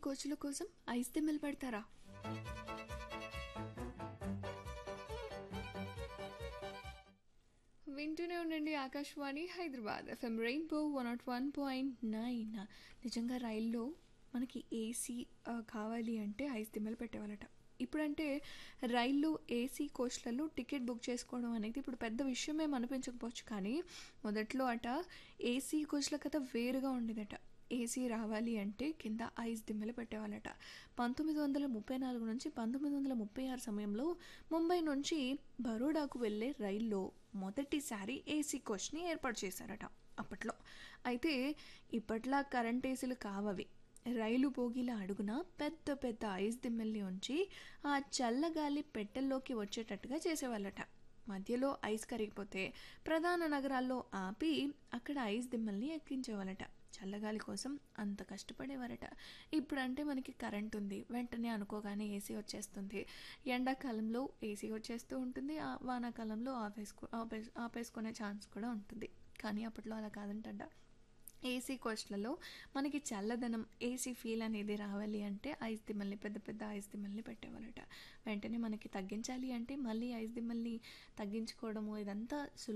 కోచ్‌ల కోసం ఐస్ దిమ్మలు పెడతారా? వింటూనే ఉండండి ఆకాశవాణి హైదరాబాద్ ఎఫ్ఎం రెయిన్బో 101.9. నిజంగా రైల్లో మనకి ఏసీ కావాలి అంటే ఐస్ దిమ్మలు పెట్టేవాళ్ళట. ఇప్పుడంటే రైళ్ళు ఏసీ కోచ్‌లలో టికెట్ బుక్ చేసుకోవడం అనేది ఇప్పుడు పెద్ద విషయమేం అనిపించకపోవచ్చు కానీ, మొదట్లో ఏసీ కోచ్‌ల కథ వేరుగా ఉండేదట. ఏసీ రావాలి అంటే కింద ఐస్ దిమ్మలు పెట్టేవాళ్ళట. 1934 నుంచి 1936 సమయంలో ముంబై నుంచి బరోడాకు వెళ్ళే రైల్లో మొదటిసారి ఏసీ కోచ్‌ని ఏర్పాటు చేశారట అప్పట్లో. అయితే ఇప్పట్లా కరెంట్ ఏసీలు కావవి. రైలు బోగీల అడుగున పెద్ద పెద్ద ఐస్ దిమ్మల్ని ఉంచి ఆ చల్లగాలి పెట్టెల్లోకి వచ్చేటట్టుగా చేసేవాళ్ళట. మధ్యలో ఐస్ కరిగిపోతే ప్రధాన నగరాల్లో ఆపి అక్కడ ఐస్ దిమ్మల్ని ఎక్కించేవాళ్ళట. చల్లగాలి కోసం అంత కష్టపడేవారట. ఇప్పుడంటే మనకి కరెంట్ ఉంది, వెంటనే అనుకోగానే ఏసీ వచ్చేస్తుంది. ఎండాకాలంలో ఏసీ వచ్చేస్తూ ఉంటుంది, వానాకాలంలో ఆపేసుకునే ఛాన్స్ కూడా ఉంటుంది. కానీ అప్పట్లో అలా కాదంట. ఏసీ కోచ్‌లలో మనకి చల్లదనం, ఏసీ ఫీల్ అనేది రావాలి అంటే ఐస్ దిమ్మల్ని, పెద్ద పెద్ద ఐస్ దిమ్మల్ని పెట్టేవాళ్ళట. వెంటనే మనకి తగ్గించాలి అంటే మళ్ళీ ఐస్ దిమ్మల్ని తగ్గించుకోవడము ఇదంతా